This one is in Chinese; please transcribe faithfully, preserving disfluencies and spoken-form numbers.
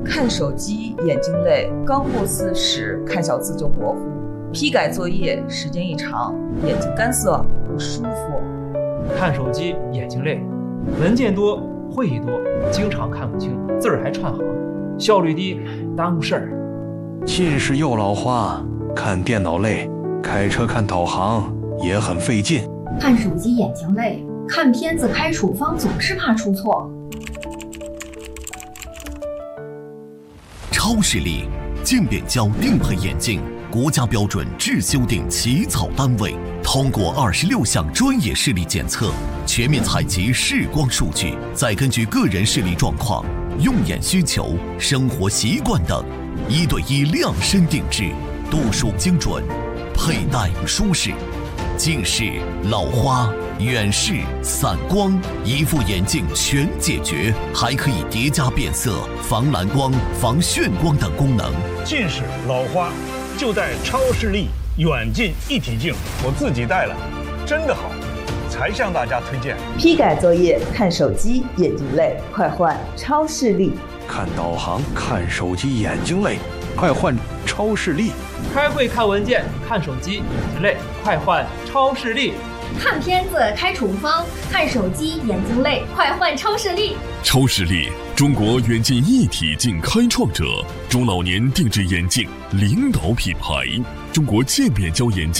看手机眼睛累，刚过四十看小字就模糊，批改作业时间一长眼睛干涩不舒服。 看手机眼睛累，文件多会议多，经常看不清，字儿还串行，效率低，耽误事儿。 近视又老花，看电脑累，开车看导航也很费劲。 看手机眼睛累，看片子开处方总是怕出错。 超视力渐变焦定配眼镜，国家标准质修订起草单位，通过二十六项专业视力检测，全面采集视光数据，再根据个人视力状况、用眼需求、生活习惯等，一对一量身定制，度数精准，佩戴舒适。近视、老花、远视、散光，一副眼镜全解决，还可以叠加变色、防蓝光、防眩光等功能。 近视、老花就戴超视力远近一体镜，我自己戴了，真的好，才向大家推荐。 批改作业看手机眼睛累，快换超视力。 看导航看手机眼睛累，快换超视力。 开会看文件看手机眼睛累，快换超视力。 看片子开处方看手机眼睛累，快换超视力。 超视力，中国远近一体镜开创者，中老年定制眼镜领导品牌，中国渐变焦眼镜